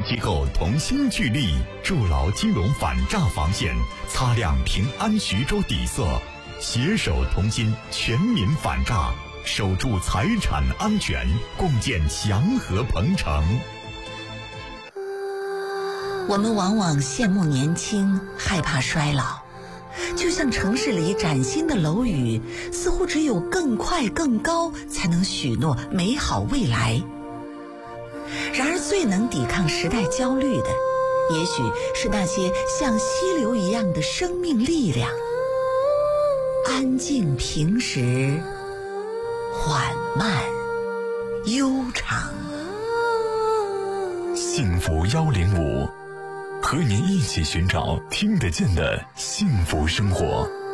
机构同心聚力，筑牢金融反诈防线，擦亮平安徐州底色，携手同心，全民反诈，守住财产安全，共建祥和鹏城。 我们往往羡慕年轻，害怕衰老，就像城市里崭新的楼宇，似乎只有更快更高才能许诺美好未来。然而最能抵抗时代焦虑的，也许是那些像溪流一样的生命力量，安静平实，缓慢悠长。 幸福105，和您一起寻找听得见的幸福生活。